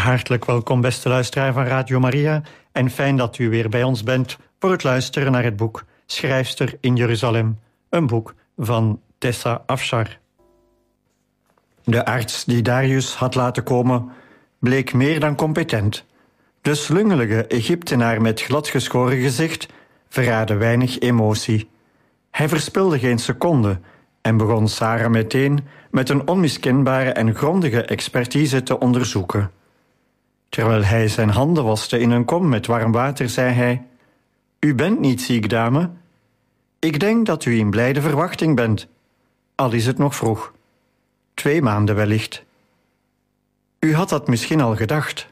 Hartelijk welkom, beste luisteraar van Radio Maria, en fijn dat u weer bij ons bent voor het luisteren naar het boek Schrijfster in Jeruzalem, een boek van Tessa Afshar. De arts die Darius had laten komen bleek meer dan competent. De slungelige Egyptenaar met gladgeschoren gezicht verraadde weinig emotie. Hij verspilde geen seconde en begon Sarah meteen met een onmiskenbare en grondige expertise te onderzoeken. Terwijl hij zijn handen waste in een kom met warm water, zei hij: "U bent niet ziek, dame. Ik denk dat u in blijde verwachting bent, al is het nog vroeg. 2 maanden wellicht. U had dat misschien al gedacht."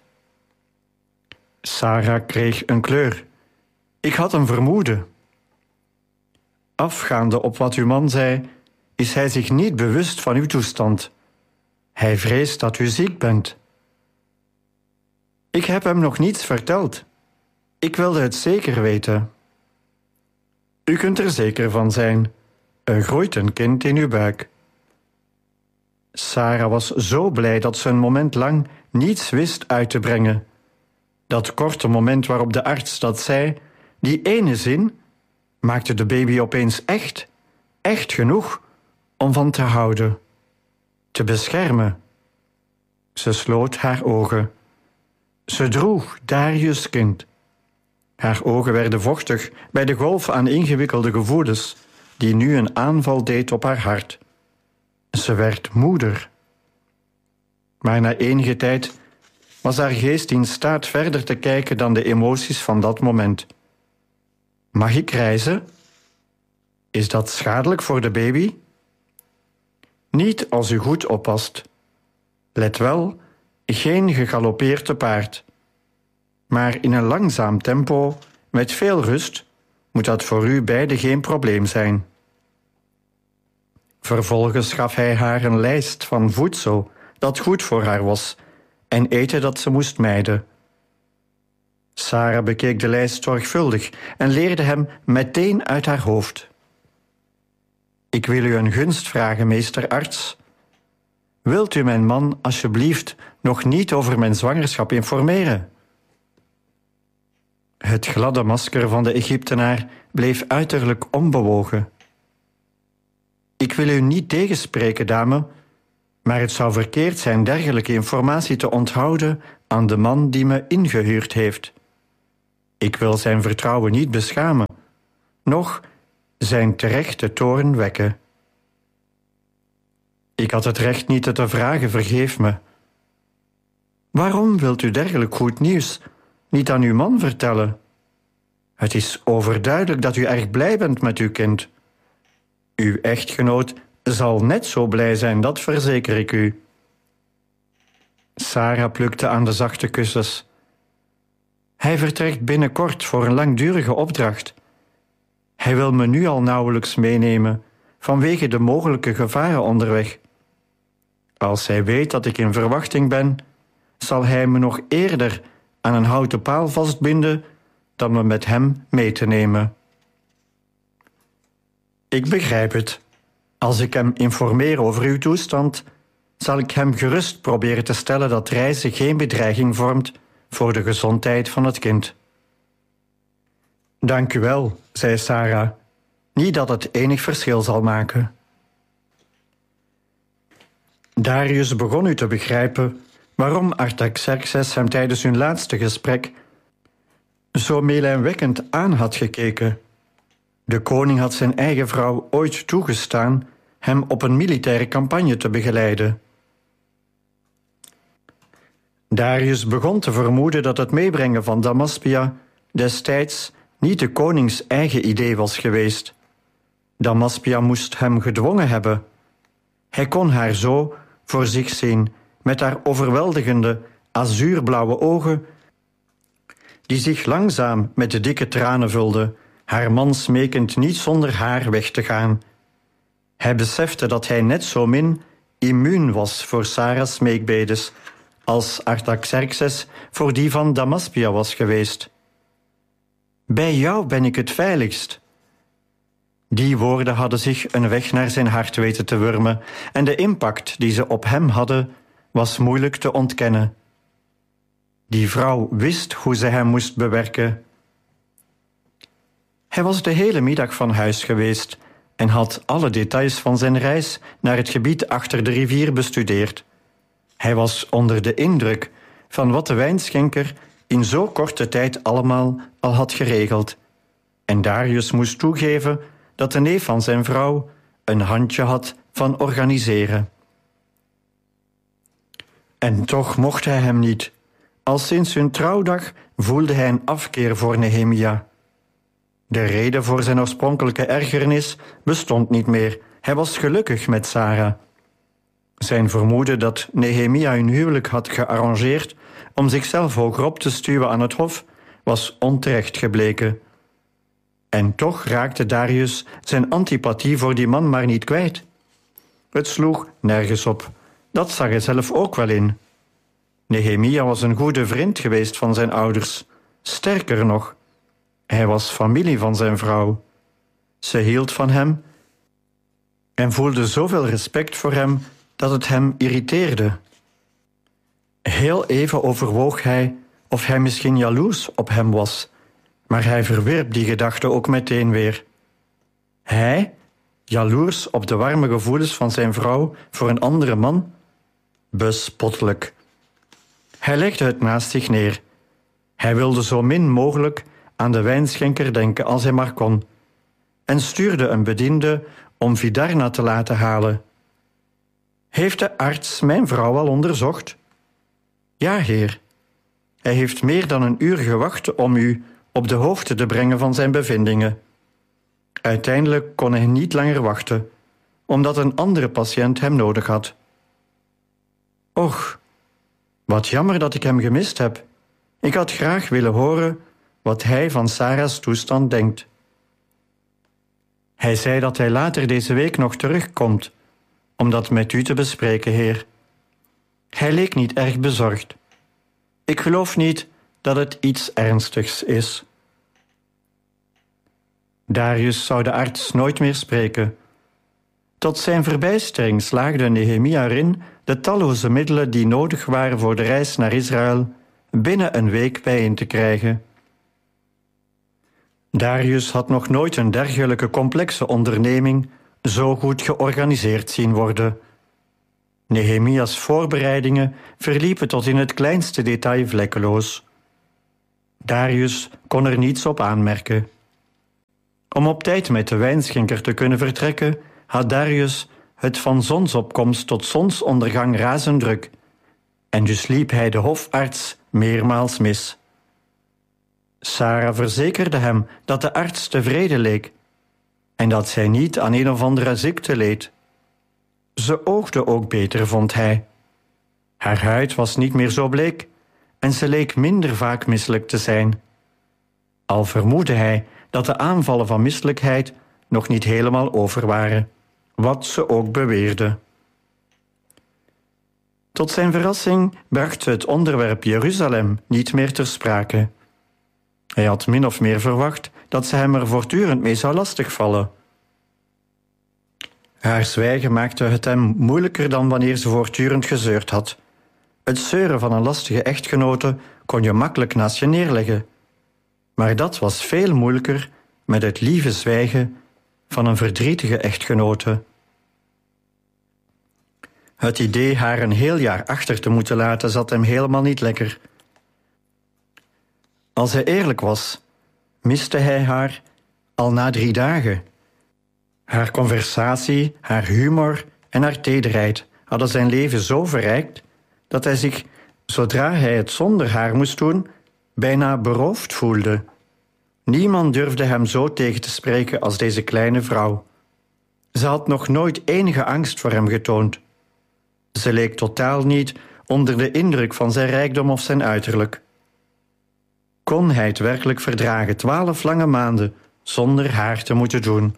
Sarah kreeg een kleur. "Ik had een vermoeden." Afgaande op wat uw man zei, is hij zich niet bewust van uw toestand. Hij vreest dat u ziek bent. Ik heb hem nog niets verteld. Ik wilde het zeker weten. U kunt er zeker van zijn. Er groeit een kind in uw buik. Sarah was zo blij dat ze een moment lang niets wist uit te brengen. Dat korte moment waarop de arts dat zei, die ene zin, maakte de baby opeens echt genoeg om van te houden, te beschermen. Ze sloot haar ogen. Ze droeg Darius' kind. Haar ogen werden vochtig bij de golf aan ingewikkelde gevoelens die nu een aanval deed op haar hart. Ze werd moeder. Maar na enige tijd was haar geest in staat verder te kijken dan de emoties van dat moment. Mag ik reizen? Is dat schadelijk voor de baby? Niet als u goed oppast. Let wel, geen gegalopeerd te paard. Maar in een langzaam tempo, met veel rust, moet dat voor u beiden geen probleem zijn. Vervolgens gaf hij haar een lijst van voedsel dat goed voor haar was en eten dat ze moest mijden. Sarah bekeek de lijst zorgvuldig en leerde hem meteen uit haar hoofd. Ik wil u een gunst vragen, meester arts. Wilt u mijn man alsjeblieft nog niet over mijn zwangerschap informeren? Het gladde masker van de Egyptenaar bleef uiterlijk onbewogen. Ik wil u niet tegenspreken, dame, maar het zou verkeerd zijn dergelijke informatie te onthouden aan de man die me ingehuurd heeft. Ik wil zijn vertrouwen niet beschamen, noch zijn terechte toorn wekken. Ik had het recht niet te vragen, vergeef me. Waarom wilt u dergelijk goed nieuws niet aan uw man vertellen? Het is overduidelijk dat u erg blij bent met uw kind. Uw echtgenoot zal net zo blij zijn, dat verzeker ik u. Sarah plukte aan de zachte kussens. Hij vertrekt binnenkort voor een langdurige opdracht. Hij wil me nu al nauwelijks meenemen, vanwege de mogelijke gevaren onderweg. Als hij weet dat ik in verwachting ben, zal hij me nog eerder aan een houten paal vastbinden dan me met hem mee te nemen. Ik begrijp het. Als ik hem informeer over uw toestand, zal ik hem gerust proberen te stellen dat reizen geen bedreiging vormt voor de gezondheid van het kind. Dank u wel, zei Sarah. Niet dat het enig verschil zal maken. Darius begon nu te begrijpen waarom Artaxerxes hem tijdens hun laatste gesprek zo meelijnwekkend aan had gekeken. De koning had zijn eigen vrouw ooit toegestaan hem op een militaire campagne te begeleiden. Darius begon te vermoeden dat het meebrengen van Damaspia destijds niet de konings eigen idee was geweest. Damaspia moest hem gedwongen hebben. Hij kon haar zo voor zich zien, met haar overweldigende, azuurblauwe ogen, die zich langzaam met de dikke tranen vulden, haar man smekend niet zonder haar weg te gaan. Hij besefte dat hij net zo min immuun was voor Sarah's smeekbedes als Artaxerxes voor die van Damaspia was geweest. Bij jou ben ik het veiligst. Die woorden hadden zich een weg naar zijn hart weten te wurmen en de impact die ze op hem hadden was moeilijk te ontkennen. Die vrouw wist hoe ze hem moest bewerken. Hij was de hele middag van huis geweest en had alle details van zijn reis naar het gebied achter de rivier bestudeerd. Hij was onder de indruk van wat de wijnschenker in zo korte tijd allemaal al had geregeld. En Darius moest toegeven dat de neef van zijn vrouw een handje had van organiseren. En toch mocht hij hem niet. Al sinds hun trouwdag voelde hij een afkeer voor Nehemia. De reden voor zijn oorspronkelijke ergernis bestond niet meer. Hij was gelukkig met Sara. Zijn vermoeden dat Nehemia hun huwelijk had gearrangeerd om zichzelf hogerop te stuwen aan het hof, was onterecht gebleken. En toch raakte Darius zijn antipathie voor die man maar niet kwijt. Het sloeg nergens op. Dat zag hij zelf ook wel in. Nehemia was een goede vriend geweest van zijn ouders. Sterker nog, hij was familie van zijn vrouw. Ze hield van hem en voelde zoveel respect voor hem dat het hem irriteerde. Heel even overwoog hij of hij misschien jaloers op hem was, maar hij verwierp die gedachte ook meteen weer. Hij, jaloers op de warme gevoelens van zijn vrouw voor een andere man? Bespottelijk. Hij legde het naast zich neer. Hij wilde zo min mogelijk aan de wijnschenker denken als hij maar kon, en stuurde een bediende om Vidarna te laten halen. Heeft de arts mijn vrouw al onderzocht? Ja, heer. Hij heeft meer dan een uur gewacht om u op de hoogte te brengen van zijn bevindingen. Uiteindelijk kon hij niet langer wachten, omdat een andere patiënt hem nodig had. Och, wat jammer dat ik hem gemist heb. Ik had graag willen horen wat hij van Sara's toestand denkt. Hij zei dat hij later deze week nog terugkomt, om dat met u te bespreken, heer. Hij leek niet erg bezorgd. Ik geloof niet dat het iets ernstigs is. Darius zou de arts nooit meer spreken. Tot zijn verbijstering slaagde Nehemia erin de talloze middelen die nodig waren voor de reis naar Israël binnen een week bijeen te krijgen. Darius had nog nooit een dergelijke complexe onderneming zo goed georganiseerd zien worden. Nehemia's voorbereidingen verliepen tot in het kleinste detail vlekkeloos. Darius kon er niets op aanmerken. Om op tijd met de wijnschenker te kunnen vertrekken, had Darius het van zonsopkomst tot zonsondergang razend druk, en dus liep hij de hofarts meermaals mis. Sara verzekerde hem dat de arts tevreden leek en dat zij niet aan een of andere ziekte leed. Ze oogde ook beter, vond hij. Haar huid was niet meer zo bleek en ze leek minder vaak misselijk te zijn. Al vermoedde hij dat de aanvallen van misselijkheid nog niet helemaal over waren, wat ze ook beweerde. Tot zijn verrassing bracht ze het onderwerp Jeruzalem niet meer ter sprake. Hij had min of meer verwacht dat ze hem er voortdurend mee zou lastigvallen. Haar zwijgen maakte het hem moeilijker dan wanneer ze voortdurend gezeurd had. Het zeuren van een lastige echtgenote kon je makkelijk naast je neerleggen. Maar dat was veel moeilijker met het lieve zwijgen van een verdrietige echtgenote. Het idee haar een heel jaar achter te moeten laten zat hem helemaal niet lekker. Als hij eerlijk was, miste hij haar al na 3 dagen. Haar conversatie, haar humor en haar tederheid hadden zijn leven zo verrijkt dat hij zich, zodra hij het zonder haar moest doen, bijna beroofd voelde. Niemand durfde hem zo tegen te spreken als deze kleine vrouw. Ze had nog nooit enige angst voor hem getoond. Ze leek totaal niet onder de indruk van zijn rijkdom of zijn uiterlijk. Kon hij het werkelijk verdragen 12 lange maanden zonder haar te moeten doen?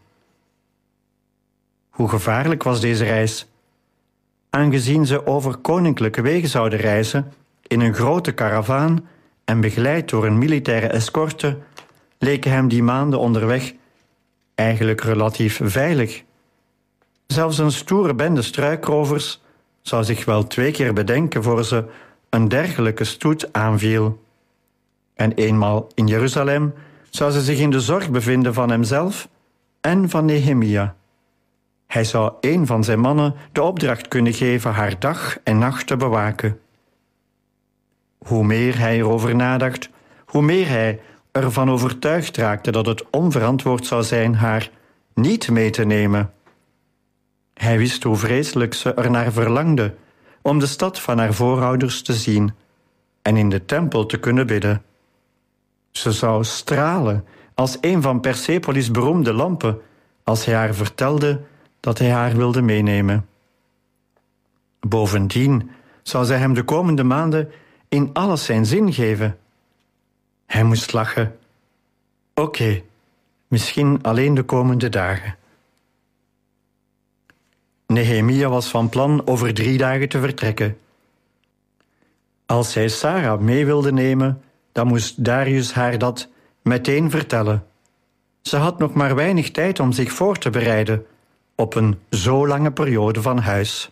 Hoe gevaarlijk was deze reis? Aangezien ze over koninklijke wegen zouden reizen, in een grote karavaan en begeleid door een militaire escorte, leken hem die maanden onderweg eigenlijk relatief veilig. Zelfs een stoere bende struikrovers zou zich wel 2 keer bedenken voor ze een dergelijke stoet aanviel. En eenmaal in Jeruzalem zou ze zich in de zorg bevinden van hemzelf en van Nehemia. Hij zou een van zijn mannen de opdracht kunnen geven haar dag en nacht te bewaken. Hoe meer hij erover nadacht, hoe meer hij ervan overtuigd raakte dat het onverantwoord zou zijn haar niet mee te nemen. Hij wist hoe vreselijk ze ernaar verlangde om de stad van haar voorouders te zien en in de tempel te kunnen bidden. Ze zou stralen als een van Persepolis' beroemde lampen als hij haar vertelde dat hij haar wilde meenemen. Bovendien zou zij hem de komende maanden in alles zijn zin geven. Hij moest lachen. Oké, misschien alleen de komende dagen. Nehemia was van plan over 3 dagen te vertrekken. Als hij Sarah mee wilde nemen, dan moest Darius haar dat meteen vertellen. Ze had nog maar weinig tijd om zich voor te bereiden op een zo lange periode van huis.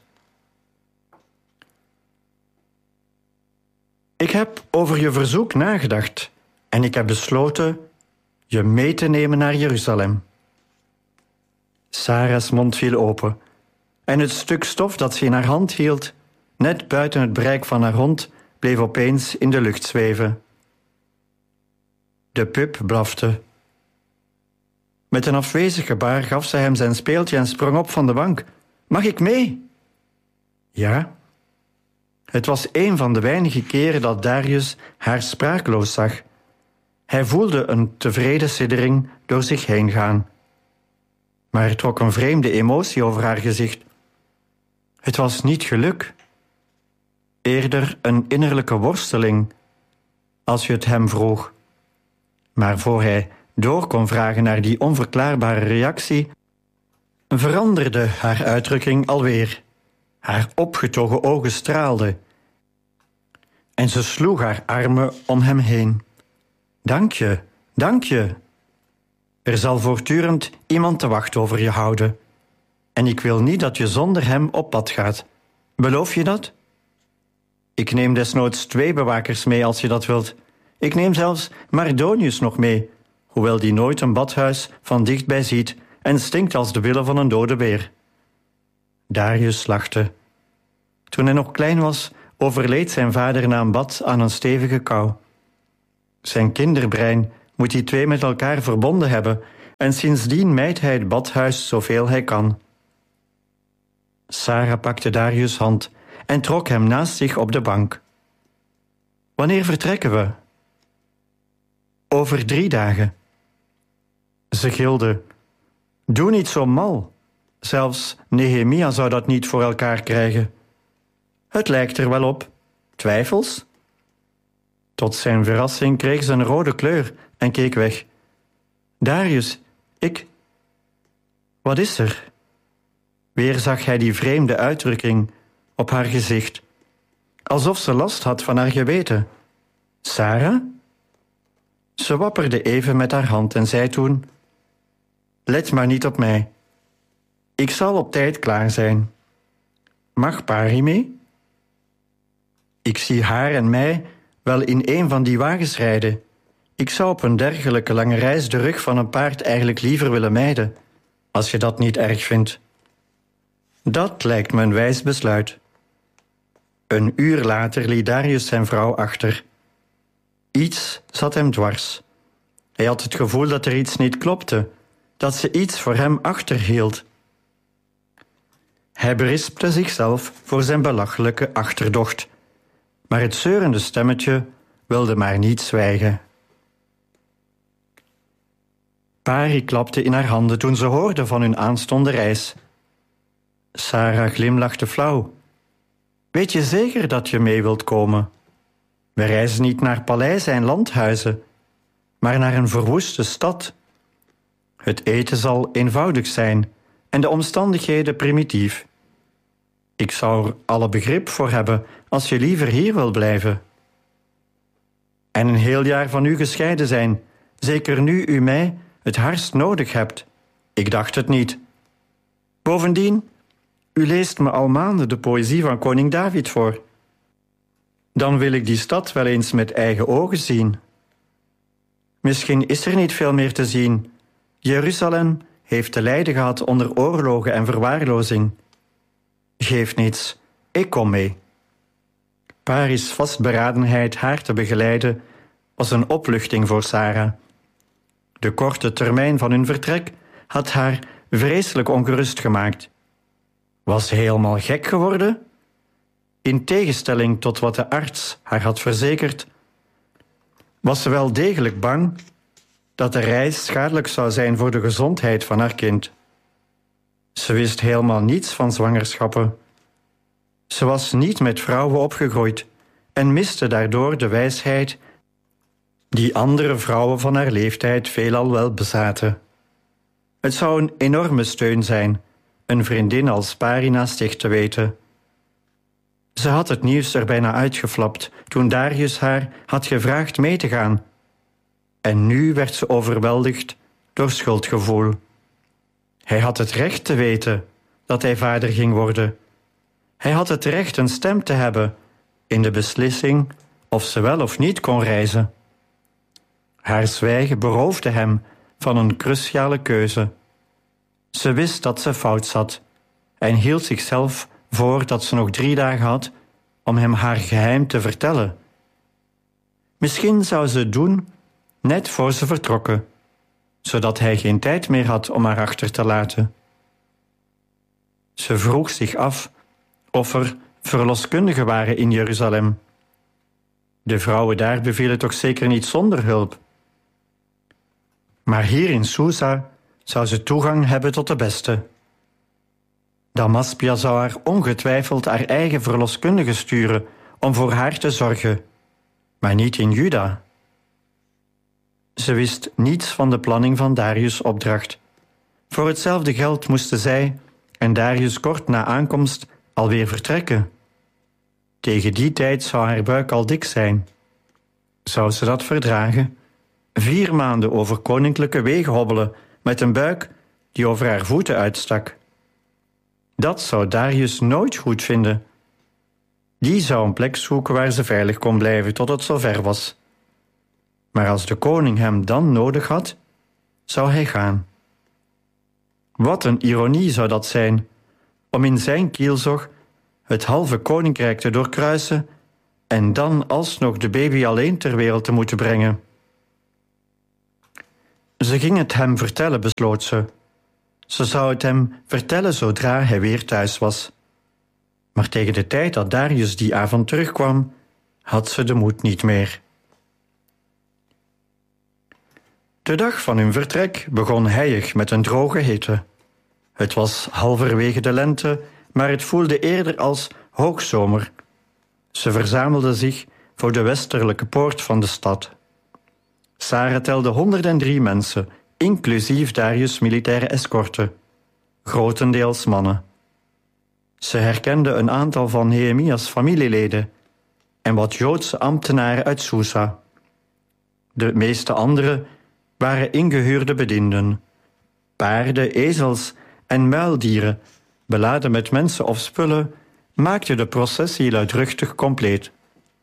Ik heb over je verzoek nagedacht en ik heb besloten je mee te nemen naar Jeruzalem. Sarah's mond viel open en het stuk stof dat ze in haar hand hield, net buiten het bereik van haar hond, bleef opeens in de lucht zweven. De pup blafte. Met een afwezig gebaar gaf ze hem zijn speeltje en sprong op van de bank. Mag ik mee? Ja. Het was een van de weinige keren dat Darius haar sprakeloos zag. Hij voelde een tevreden siddering door zich heen gaan. Maar er trok een vreemde emotie over haar gezicht. Het was niet geluk. Eerder een innerlijke worsteling, als je het hem vroeg. Maar voor hij door kon vragen naar die onverklaarbare reactie, veranderde haar uitdrukking alweer. Haar opgetogen ogen straalden en ze sloeg haar armen om hem heen. Dank je, dank je. Er zal voortdurend iemand te wacht over je houden. En ik wil niet dat je zonder hem op pad gaat. Beloof je dat? Ik neem desnoods 2 bewakers mee als je dat wilt. Ik neem zelfs Mardonius nog mee, hoewel die nooit een badhuis van dichtbij ziet en stinkt als de billen van een dode beer. Darius lachte. Toen hij nog klein was, overleed zijn vader na een bad aan een stevige kou. Zijn kinderbrein moet die 2 met elkaar verbonden hebben en sindsdien mijdt hij het badhuis zoveel hij kan. Sarah pakte Darius' hand en trok hem naast zich op de bank. Wanneer vertrekken we? Over 3 dagen. Ze gilde. Doe niet zo mal. Zelfs Nehemia zou dat niet voor elkaar krijgen. Het lijkt er wel op. Twijfels? Tot zijn verrassing kreeg ze een rode kleur en keek weg. Darius, ik... Wat is er? Weer zag hij die vreemde uitdrukking op haar gezicht. Alsof ze last had van haar geweten. Sarah? Ze wapperde even met haar hand en zei toen: Let maar niet op mij. Ik zal op tijd klaar zijn. Mag Pari mee? Ik zie haar en mij wel in een van die wagens rijden. Ik zou op een dergelijke lange reis de rug van een paard eigenlijk liever willen mijden, als je dat niet erg vindt. Dat lijkt me een wijs besluit. Een uur later liet Darius zijn vrouw achter. Iets zat hem dwars. Hij had het gevoel dat er iets niet klopte, dat ze iets voor hem achterhield. Hij berispte zichzelf voor zijn belachelijke achterdocht, maar het zeurende stemmetje wilde maar niet zwijgen. Pari klapte in haar handen toen ze hoorde van hun aanstaande reis. Sarah glimlachte flauw. Weet je zeker dat je mee wilt komen? We reizen niet naar paleizen en landhuizen, maar naar een verwoeste stad. Het eten zal eenvoudig zijn en de omstandigheden primitief. Ik zou er alle begrip voor hebben als je liever hier wil blijven. En een heel jaar van u gescheiden zijn, zeker nu u mij het hardst nodig hebt. Ik dacht het niet. Bovendien, u leest me al maanden de poëzie van koning David voor. Dan wil ik die stad wel eens met eigen ogen zien. Misschien is er niet veel meer te zien. Jeruzalem heeft te lijden gehad onder oorlogen en verwaarlozing. Geeft niets, ik kom mee. Paris' vastberadenheid haar te begeleiden was een opluchting voor Sarah. De korte termijn van hun vertrek had haar vreselijk ongerust gemaakt. Was ze helemaal gek geworden? In tegenstelling tot wat de arts haar had verzekerd, was ze wel degelijk bang dat de reis schadelijk zou zijn voor de gezondheid van haar kind. Ze wist helemaal niets van zwangerschappen. Ze was niet met vrouwen opgegroeid en miste daardoor de wijsheid die andere vrouwen van haar leeftijd veelal wel bezaten. Het zou een enorme steun zijn een vriendin als Pari naast zich te weten. Ze had het nieuws er bijna uitgeflapt toen Darius haar had gevraagd mee te gaan. En nu werd ze overweldigd door schuldgevoel. Hij had het recht te weten dat hij vader ging worden. Hij had het recht een stem te hebben in de beslissing of ze wel of niet kon reizen. Haar zwijgen beroofde hem van een cruciale keuze. Ze wist dat ze fout zat en hield zichzelf voor dat ze nog 3 dagen had om hem haar geheim te vertellen. Misschien zou ze het doen net voor ze vertrokken, zodat hij geen tijd meer had om haar achter te laten. Ze vroeg zich af of er verloskundigen waren in Jeruzalem. De vrouwen daar bevielen toch zeker niet zonder hulp. Maar hier in Susa zou ze toegang hebben tot de beste. Damaspia zou haar ongetwijfeld haar eigen verloskundige sturen om voor haar te zorgen, maar niet in Juda. Ze wist niets van de planning van Darius' opdracht. Voor hetzelfde geld moesten zij en Darius kort na aankomst alweer vertrekken. Tegen die tijd zou haar buik al dik zijn. Zou ze dat verdragen? 4 maanden over koninklijke wegen hobbelen met een buik die over haar voeten uitstak. Dat zou Darius nooit goed vinden. Die zou een plek zoeken waar ze veilig kon blijven tot het zover was. Maar als de koning hem dan nodig had, zou hij gaan. Wat een ironie zou dat zijn, om in zijn kielzog het halve koninkrijk te doorkruisen en dan alsnog de baby alleen ter wereld te moeten brengen. Ze ging het hem vertellen, besloot ze. Ze zou het hem vertellen zodra hij weer thuis was. Maar tegen de tijd dat Darius die avond terugkwam, had ze de moed niet meer. De dag van hun vertrek begon heilig met een droge hitte. Het was halverwege de lente, maar het voelde eerder als hoogzomer. Ze verzamelden zich voor de westelijke poort van de stad. Sarah telde 103 mensen, inclusief Darius' militaire escorte, grotendeels mannen. Ze herkende een aantal van Nehemia's familieleden en wat Joodse ambtenaren uit Susa. De meeste anderen waren ingehuurde bedienden. Paarden, ezels en muildieren, beladen met mensen of spullen, maakten de processie luidruchtig compleet.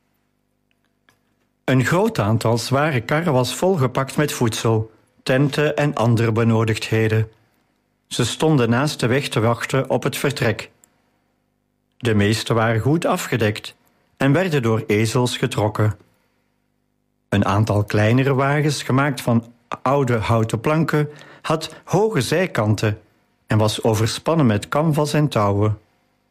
Een groot aantal zware karren was volgepakt met voedsel, tenten en andere benodigdheden. Ze stonden naast de weg te wachten op het vertrek. De meeste waren goed afgedekt en werden door ezels getrokken. Een aantal kleinere wagens, gemaakt van oude houten planken, had hoge zijkanten en was overspannen met canvas en touwen.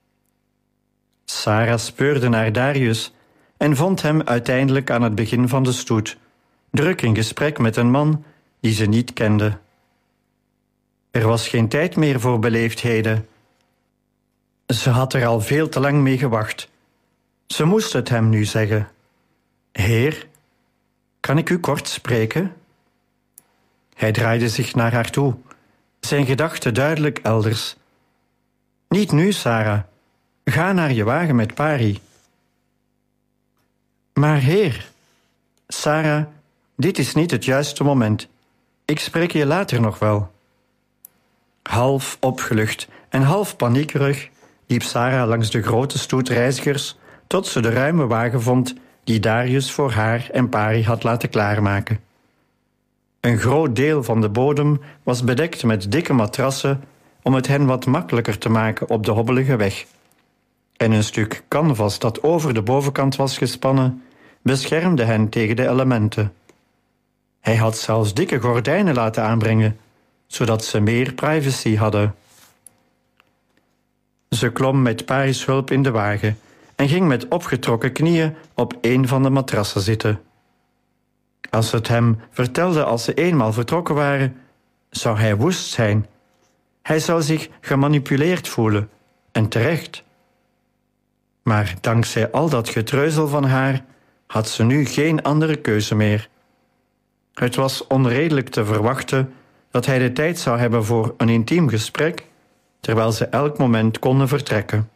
Sarah speurde naar Darius en vond hem uiteindelijk aan het begin van de stoet, druk in gesprek met een man die ze niet kende. Er was geen tijd meer voor beleefdheden. Ze had er al veel te lang mee gewacht. Ze moest het hem nu zeggen. Heer, kan ik u kort spreken? Hij draaide zich naar haar toe, zijn gedachten duidelijk elders. Niet nu, Sarah. Ga naar je wagen met Pari. Maar heer, Sarah, dit is niet het juiste moment. Ik spreek je later nog wel. Half opgelucht en half paniekerig liep Sarah langs de grote stoet reizigers tot ze de ruime wagen vond die Darius voor haar en Pari had laten klaarmaken. Een groot deel van de bodem was bedekt met dikke matrassen om het hen wat makkelijker te maken op de hobbelige weg. En een stuk canvas dat over de bovenkant was gespannen, beschermde hen tegen de elementen. Hij had zelfs dikke gordijnen laten aanbrengen, zodat ze meer privacy hadden. Ze klom met Pari's hulp in de wagen en ging met opgetrokken knieën op een van de matrassen zitten. Als ze het hem vertelde als ze eenmaal vertrokken waren, zou hij woest zijn. Hij zou zich gemanipuleerd voelen, en terecht. Maar dankzij al dat getreuzel van haar had ze nu geen andere keuze meer. Het was onredelijk te verwachten dat hij de tijd zou hebben voor een intiem gesprek, terwijl ze elk moment konden vertrekken.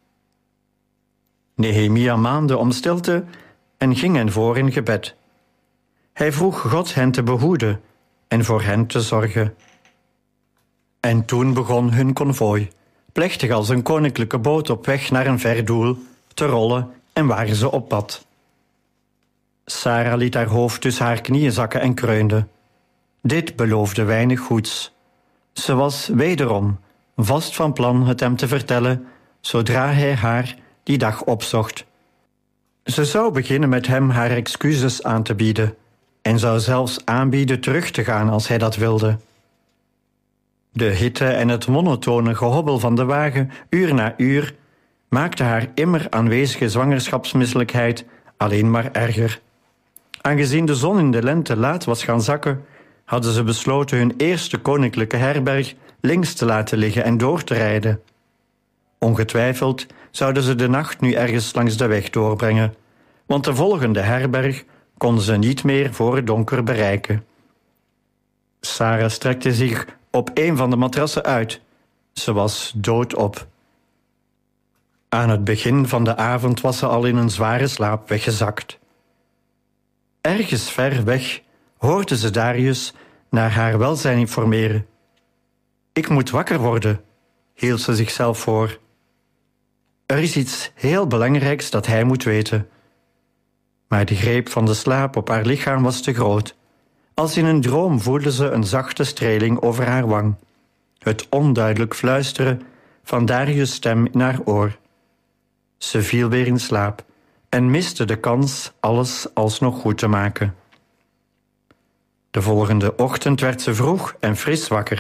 Nehemia maande om stilte en ging hen voor in gebed. Hij vroeg God hen te behoeden en voor hen te zorgen. En toen begon hun konvooi, plechtig als een koninklijke boot op weg naar een ver doel, te rollen en waren ze op pad. Sara liet haar hoofd tussen haar knieën zakken en kreunde. Dit beloofde weinig goeds. Ze was wederom vast van plan het hem te vertellen, zodra hij haar die dag opzocht. Ze zou beginnen met hem haar excuses aan te bieden en zou zelfs aanbieden terug te gaan als hij dat wilde. De hitte en het monotone gehobbel van de wagen, uur na uur, maakte haar immer aanwezige zwangerschapsmisselijkheid alleen maar erger. Aangezien de zon in de lente laat was gaan zakken, hadden ze besloten hun eerste koninklijke herberg links te laten liggen en door te rijden. Ongetwijfeld zouden ze de nacht nu ergens langs de weg doorbrengen, want de volgende herberg konden ze niet meer voor het donker bereiken. Sara strekte zich op een van de matrassen uit. Ze was doodop. Aan het begin van de avond was ze al in een zware slaap weggezakt. Ergens ver weg hoorde ze Darius naar haar welzijn informeren. Ik moet wakker worden, hield ze zichzelf voor. Er is iets heel belangrijks dat hij moet weten. Maar de greep van de slaap op haar lichaam was te groot. Als in een droom voelde ze een zachte streling over haar wang. Het onduidelijk fluisteren van Darius' stem in haar oor. Ze viel weer in slaap en miste de kans alles alsnog goed te maken. De volgende ochtend werd ze vroeg en fris wakker.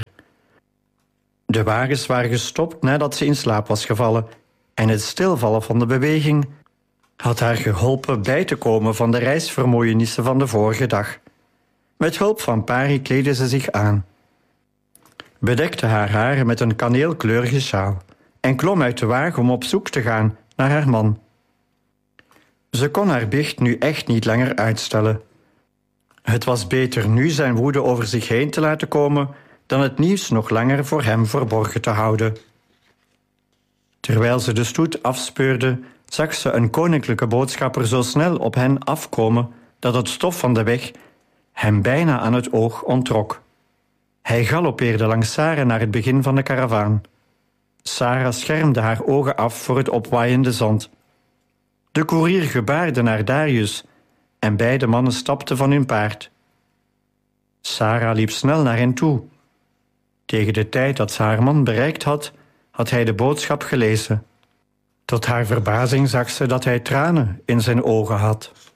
De wagens waren gestopt nadat ze in slaap was gevallen en het stilvallen van de beweging had haar geholpen bij te komen van de reisvermoeienissen van de vorige dag. Met hulp van Pari kleedde ze zich aan, bedekte haar haar met een kaneelkleurige sjaal en klom uit de wagen om op zoek te gaan naar haar man. Ze kon haar biecht nu echt niet langer uitstellen. Het was beter nu zijn woede over zich heen te laten komen dan het nieuws nog langer voor hem verborgen te houden. Terwijl ze de stoet afspeurde, zag ze een koninklijke boodschapper zo snel op hen afkomen dat het stof van de weg hem bijna aan het oog onttrok. Hij galoppeerde langs Sara naar het begin van de karavaan. Sara schermde haar ogen af voor het opwaaiende zand. De koerier gebaarde naar Darius en beide mannen stapten van hun paard. Sara liep snel naar hen toe. Tegen de tijd dat ze haar man bereikt had, had hij de boodschap gelezen. Tot haar verbazing zag ze dat hij tranen in zijn ogen had.